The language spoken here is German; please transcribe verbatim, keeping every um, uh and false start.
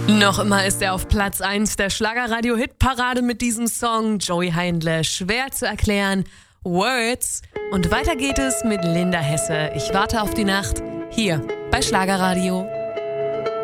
Noch immer ist er auf Platz eins der Schlagerradio-Hitparade mit diesem Song. Joey Heindle, schwer zu erklären. Words. Und weiter geht es mit Linda Hesse. Ich warte auf die Nacht. Hier bei Schlagerradio.